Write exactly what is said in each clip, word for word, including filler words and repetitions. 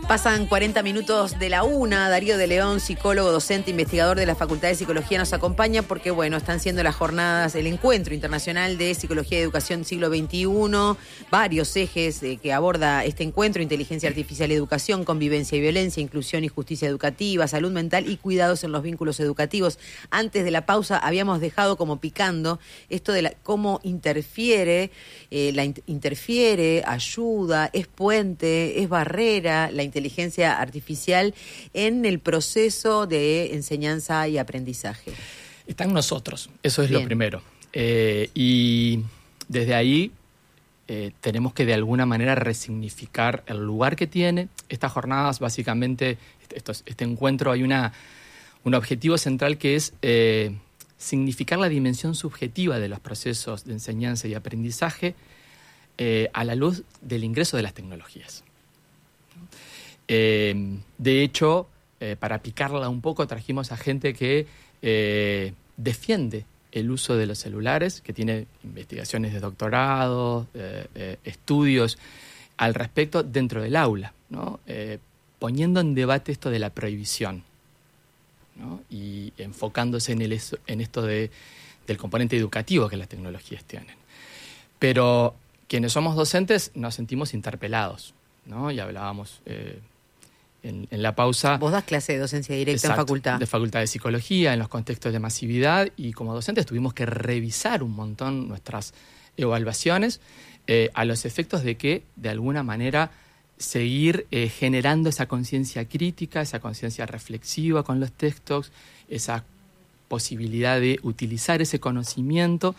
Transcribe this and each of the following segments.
Pasan cuarenta minutos de la una. Darío de León, psicólogo, docente, investigador de la Facultad de Psicología, nos acompaña porque, bueno, están siendo las jornadas, el Encuentro Internacional de Psicología y Educación Siglo veintiuno, varios ejes eh, que aborda este encuentro: inteligencia artificial y educación, convivencia y violencia, inclusión y justicia educativa, salud mental y cuidados en los vínculos educativos. Antes de la pausa habíamos dejado como picando esto de la, cómo interfiere, eh, la in- interfiere, ayuda, es puente, es barrera, la inteligencia artificial en el proceso de enseñanza y aprendizaje. Está en nosotros, eso es Bien. lo primero. Eh, y desde ahí eh, tenemos que de alguna manera resignificar el lugar que tiene. Estas jornadas, básicamente, estos, este encuentro, hay una, un objetivo central que es eh, significar la dimensión subjetiva de los procesos de enseñanza y aprendizaje eh, a la luz del ingreso de las tecnologías. Eh, de hecho, eh, para picarla un poco, trajimos a gente que eh, defiende el uso de los celulares, que tiene investigaciones de doctorado, eh, eh, estudios al respecto dentro del aula, ¿no? Eh, poniendo en debate esto de la prohibición, ¿no? Y enfocándose en, el, en esto de, del componente educativo que las tecnologías tienen. Pero quienes somos docentes nos sentimos interpelados, ¿no? Y hablábamos eh, en, en la pausa. Vos das clase de docencia directa. Exacto, en facultad. De facultad de psicología, en los contextos de masividad, y como docentes tuvimos que revisar un montón nuestras evaluaciones eh, a los efectos de que, de alguna manera, seguir eh, generando esa conciencia crítica, esa conciencia reflexiva con los textos, esa posibilidad de utilizar ese conocimiento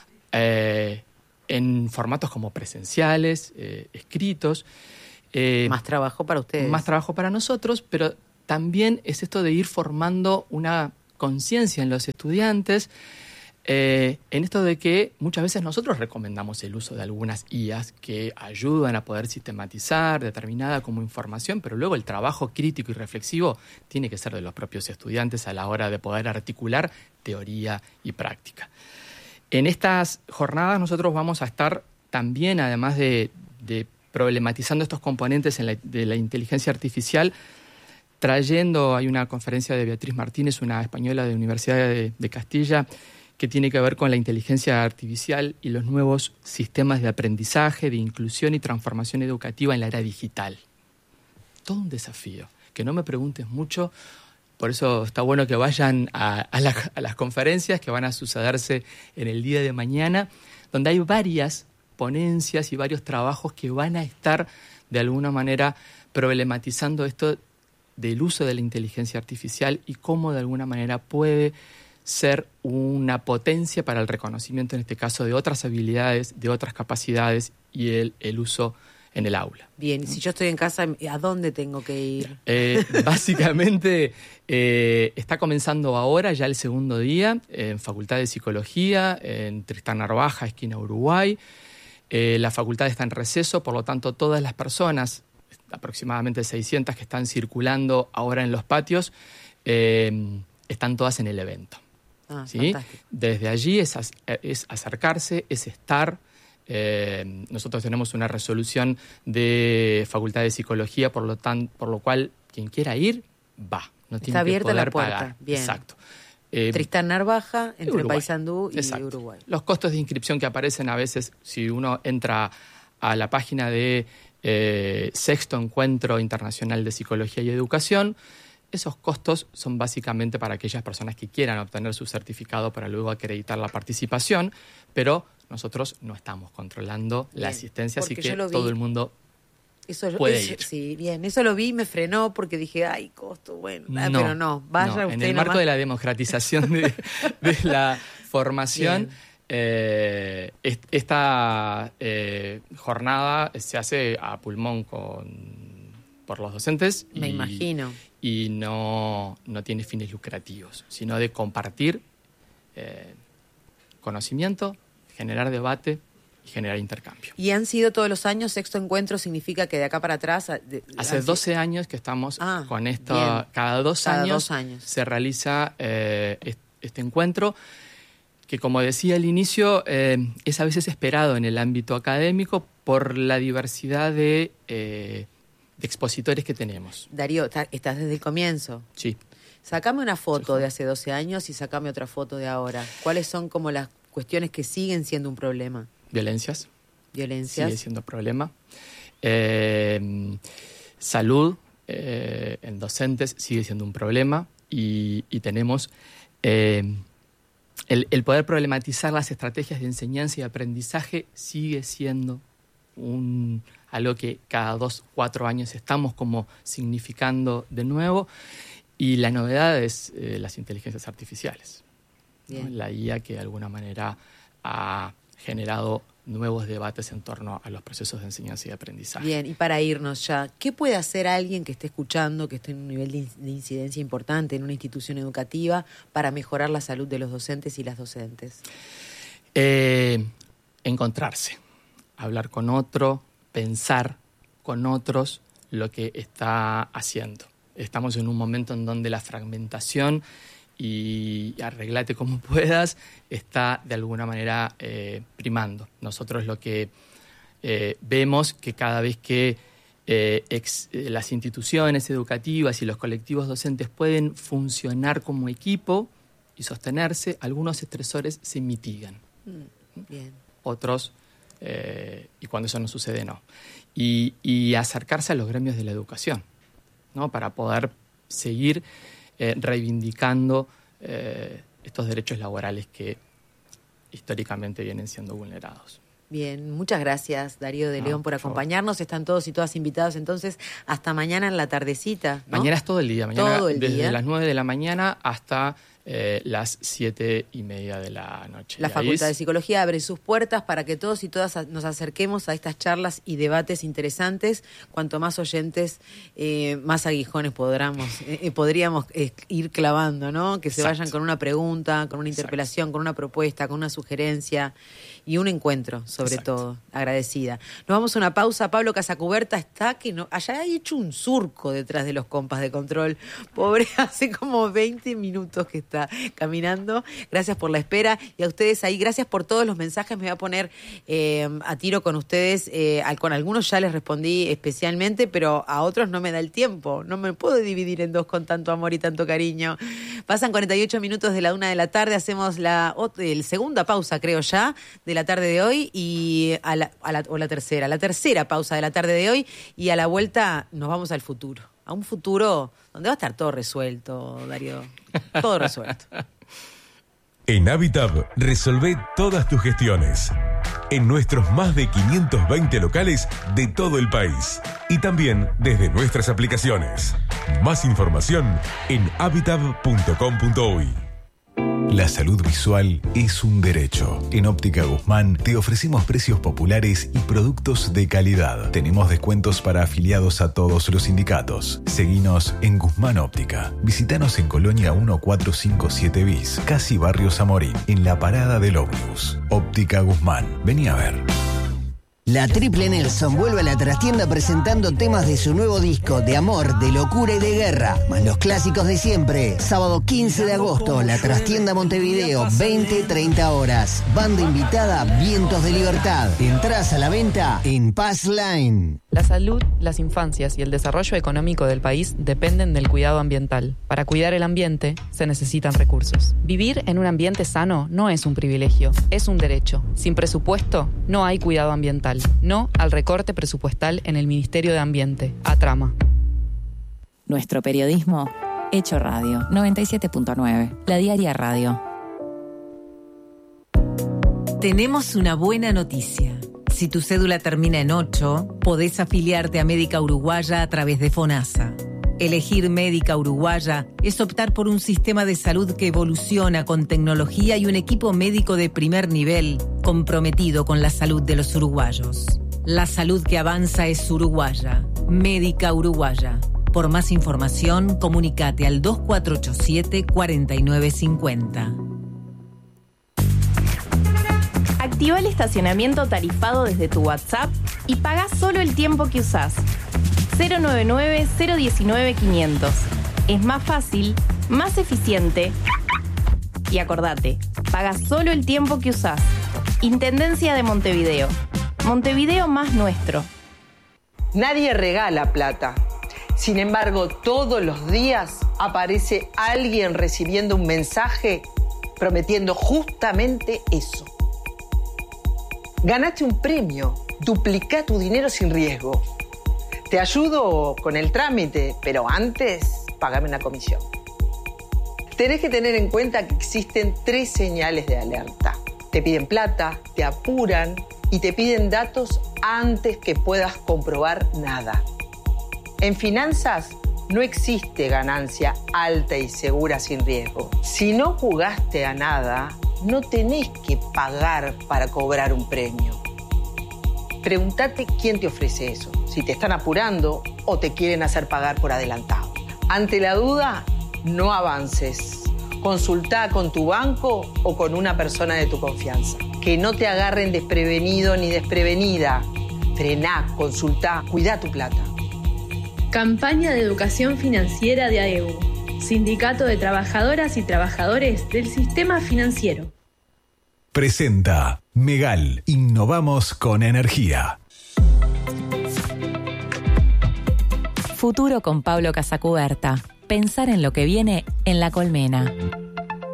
eh, en formatos como presenciales, eh, escritos. Eh, más trabajo para ustedes. Más trabajo para nosotros, pero también es esto de ir formando una conciencia en los estudiantes, eh, en esto de que muchas veces nosotros recomendamos el uso de algunas I As que ayudan a poder sistematizar determinada como información, pero luego el trabajo crítico y reflexivo tiene que ser de los propios estudiantes a la hora de poder articular teoría y práctica. En estas jornadas nosotros vamos a estar también, además de, de problematizando estos componentes en la, de la inteligencia artificial, trayendo, hay una conferencia de Beatriz Martínez, una española de la Universidad de, de Castilla, que tiene que ver con la inteligencia artificial y los nuevos sistemas de aprendizaje, de inclusión y transformación educativa en la era digital. Todo un desafío. Que no me preguntes mucho, por eso está bueno que vayan a, a, la, a las conferencias que van a sucederse en el día de mañana, donde hay varias ponencias y varios trabajos que van a estar de alguna manera problematizando esto del uso de la inteligencia artificial y cómo de alguna manera puede ser una potencia para el reconocimiento, en este caso, de otras habilidades, de otras capacidades y el, el uso en el aula. Bien, si yo estoy en casa, ¿a dónde tengo que ir? Eh, básicamente eh, está comenzando ahora ya el segundo día en Facultad de Psicología, en Tristán Narvaja, esquina Uruguay. Eh, la facultad está en receso, por lo tanto todas las personas, aproximadamente seiscientas que están circulando ahora en los patios, eh, están todas en el evento. Ah, ¿sí? Fantástico. Desde allí es, es acercarse, es estar. Eh, nosotros tenemos una resolución de Facultad de Psicología, por lo, tan, por lo cual quien quiera ir, va. No tiene está abierta que poder la puerta. pagar. Bien. Exacto. Eh, Tristán Narvaja, entre Uruguay. Paysandú y Exacto. Uruguay. Los costos de inscripción que aparecen a veces, si uno entra a la página de eh, Sexto Encuentro Internacional de Psicología y Educación, esos costos son básicamente para aquellas personas que quieran obtener su certificado para luego acreditar la participación, pero nosotros no estamos controlando bien, la asistencia, así que todo el mundo Eso, puede eso, ir. Sí, bien, eso lo vi y me frenó porque dije, ay, costo, bueno, no, ah, pero no, vaya no, usted en el nomás. marco de la democratización de, de la formación, eh, esta eh, jornada se hace a pulmón con, por los docentes. Me y, imagino. Y no, no tiene fines lucrativos, sino de compartir eh, conocimiento, generar debate y generar intercambio. ¿Y han sido todos los años? Sexto Encuentro significa que de acá para atrás... De, Hace doce años que estamos ah, con esto. Bien. Cada, dos, cada años dos años se realiza eh, este encuentro, que, como decía al inicio, eh, es a veces esperado en el ámbito académico por la diversidad de, eh, de expositores que tenemos. Darío, estás desde el comienzo. Sí. Sacame una foto de hace doce años y sacame otra foto de ahora. ¿Cuáles son como las cuestiones que siguen siendo un problema? Violencias. Violencias. Sigue siendo problema. Eh, salud eh, en docentes sigue siendo un problema. Y, y tenemos eh, el, el poder problematizar las estrategias de enseñanza y aprendizaje sigue siendo un, algo que cada dos, cuatro años estamos como significando de nuevo. Y la novedad es eh, las inteligencias artificiales, ¿no? La I A que de alguna manera ha generado nuevos debates en torno a los procesos de enseñanza y aprendizaje. Bien, y para irnos ya, ¿qué puede hacer alguien que esté escuchando, que esté en un nivel de, de incidencia importante en una institución educativa para mejorar la salud de los docentes y las docentes? Eh, encontrarse, hablar con otro, pensar con otros lo que está haciendo. Estamos en un momento en donde la fragmentación y arreglate como puedas está de alguna manera eh, primando. Nosotros lo que eh, vemos que cada vez que eh, ex, eh, las instituciones educativas y los colectivos docentes pueden funcionar como equipo y sostenerse, algunos estresores se mitigan. Mm, bien. Otros, eh, y cuando eso no sucede, no. Y, y acercarse a los gremios de la educación, ¿no? Para poder seguir eh, reivindicando eh, estos derechos laborales que históricamente vienen siendo vulnerados. Bien, muchas gracias Darío de No, León por, por acompañarnos. Favor. Están todos y todas invitados entonces hasta mañana en la tardecita, ¿no? Mañana es todo el día, mañana todo el desde día. las nueve de la mañana hasta eh, las siete y media de la noche. La y Facultad ahí... de Psicología abre sus puertas para que todos y todas nos acerquemos a estas charlas y debates interesantes. Cuanto más oyentes, eh, más aguijones podríamos, eh, podríamos eh, ir clavando, ¿no? Que se Exacto. vayan con una pregunta, con una interpelación, Exacto. con una propuesta, con una sugerencia y un encuentro, sobre Exacto. todo. Agradecida. Nos vamos a una pausa. Pablo Casacuberta está que no, allá ha hecho un surco detrás de los compas de control. Pobre, hace como veinte minutos que está caminando. Gracias por la espera. Y a ustedes ahí, gracias por todos los mensajes. Me voy a poner eh, a tiro con ustedes. Eh, con algunos ya les respondí especialmente, pero a otros no me da el tiempo. No me puedo dividir en dos con tanto amor y tanto cariño. Pasan cuarenta y ocho minutos de la una de la tarde. Hacemos la, la segunda pausa, creo ya, de la tarde de hoy y a la, a la, o la tercera, la tercera pausa de la tarde de hoy y a la vuelta nos vamos al futuro, a un futuro donde va a estar todo resuelto, Darío, todo resuelto. En Habitab resolvé todas tus gestiones en nuestros más de quinientos veinte locales de todo el país y también desde nuestras aplicaciones. Más información en habitab punto com punto uy. La salud visual es un derecho. En Óptica Guzmán te ofrecemos precios populares y productos de calidad. Tenemos descuentos para afiliados a todos los sindicatos. Seguinos en Guzmán Óptica. Visítanos en Colonia mil cuatrocientos cincuenta y siete bis, casi Barrio Zamorín, en la parada del ómnibus. Óptica Guzmán. Vení a ver. La Triple Nelson vuelve a la trastienda presentando temas de su nuevo disco de amor, de locura y de guerra, más los clásicos de siempre. Sábado quince de agosto, la trastienda Montevideo, veinte treinta horas. Banda invitada, Vientos de Libertad. Entrás a la venta en Pass Line. La salud, las infancias y el desarrollo económico del país dependen del cuidado ambiental. Para cuidar el ambiente, se necesitan recursos. Vivir en un ambiente sano no es un privilegio, es un derecho. Sin presupuesto, no hay cuidado ambiental. No al recorte presupuestal en el Ministerio de Ambiente. Atrama. Nuestro periodismo, hecho radio. noventa y siete punto nueve. La Diaria Radio. Tenemos una buena noticia. Si tu cédula termina en ocho, podés afiliarte a Médica Uruguaya a través de FONASA. Elegir Médica Uruguaya es optar por un sistema de salud que evoluciona con tecnología y un equipo médico de primer nivel comprometido con la salud de los uruguayos. La salud que avanza es uruguaya. Médica Uruguaya. Por más información, comunícate al dos cuatro ocho siete, cuatro nueve cinco cero. Activa el estacionamiento tarifado desde tu WhatsApp y paga solo el tiempo que usás. cero nueve nueve, cero uno nueve, quinientos. Es más fácil, más eficiente. Y acordate, paga solo el tiempo que usás. Intendencia de Montevideo. Montevideo más nuestro. Nadie regala plata. Sin embargo, todos los días aparece alguien recibiendo un mensaje prometiendo justamente eso. Ganaste un premio, duplicá tu dinero sin riesgo. Te ayudo con el trámite, pero antes pagame una comisión. Tenés que tener en cuenta que existen tres señales de alerta. Te piden plata, te apuran y te piden datos antes que puedas comprobar nada. En finanzas no existe ganancia alta y segura sin riesgo. Si no jugaste a nada, no tenés que pagar para cobrar un premio. Pregúntate quién te ofrece eso, si te están apurando o te quieren hacer pagar por adelantado. Ante la duda, no avances. Consultá con tu banco o con una persona de tu confianza. Que no te agarren desprevenido ni desprevenida. Frená, consultá, cuidá tu plata. Campaña de Educación Financiera de A E U, Sindicato de Trabajadoras y Trabajadores del Sistema Financiero. Presenta Megal, innovamos con energía. Futuro con Pablo Casacuberta. Pensar en lo que viene en La Colmena.